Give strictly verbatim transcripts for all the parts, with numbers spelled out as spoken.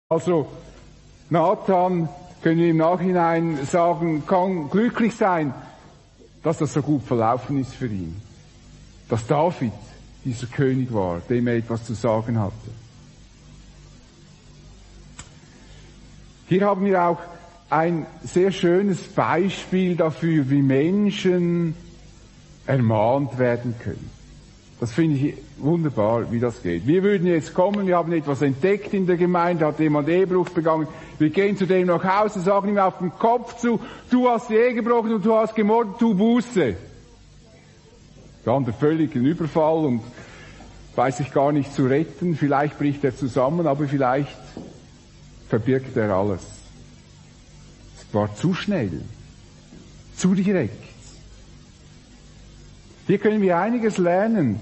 Also Nathan, können wir im Nachhinein sagen, kann glücklich sein, dass das so gut verlaufen ist für ihn. Dass David dieser König war, dem er etwas zu sagen hatte. Hier haben wir auch ein sehr schönes Beispiel dafür, wie Menschen ermahnt werden können. Das finde ich wunderbar, wie das geht. Wir würden jetzt kommen, wir haben etwas entdeckt in der Gemeinde, hat jemand Ehebruch begangen. Wir gehen zu dem nach Hause, sagen ihm auf den Kopf zu, du hast die Ehe gebrochen und du hast gemordet, tu Buße. Dann der völlige Überfall und weiß sich gar nicht zu retten. Vielleicht bricht er zusammen, aber vielleicht verbirgt er alles. Es war zu schnell, zu direkt. Hier können wir einiges lernen.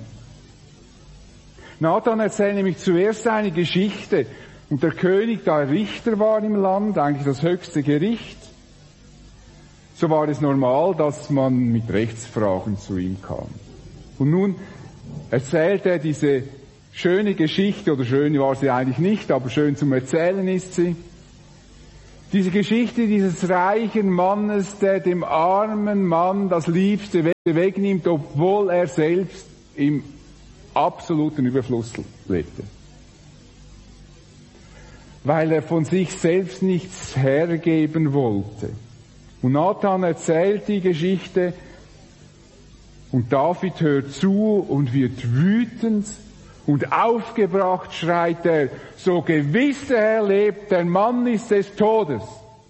Nathan erzählt nämlich zuerst eine Geschichte. Und der König, da er Richter war im Land, eigentlich das höchste Gericht, so war es normal, dass man mit Rechtsfragen zu ihm kam. Und nun erzählt er diese schöne Geschichte, oder schön war sie eigentlich nicht, aber schön zum Erzählen ist sie. Diese Geschichte dieses reichen Mannes, der dem armen Mann das Liebste wegnimmt, obwohl er selbst im absoluten Überfluss lebte. Weil er von sich selbst nichts hergeben wollte. Und Nathan erzählt die Geschichte und David hört zu und wird wütend und aufgebracht schreit er, so gewiss der Herr lebt, der Mann ist des Todes.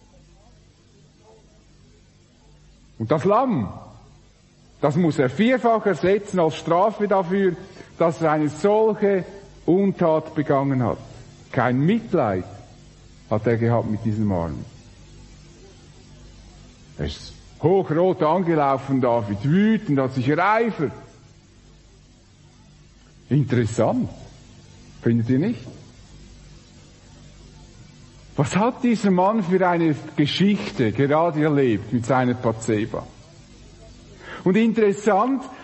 Und das Lamm, das muss er vierfach ersetzen als Strafe dafür, dass er eine solche Untat begangen hat. Kein Mitleid hat er gehabt mit diesem Armen. Er ist hochrot angelaufen, David, wütend, hat sich ereifert. Interessant, findet ihr nicht? Was hat dieser Mann für eine Geschichte gerade erlebt mit seiner Bathseba? Und interessant,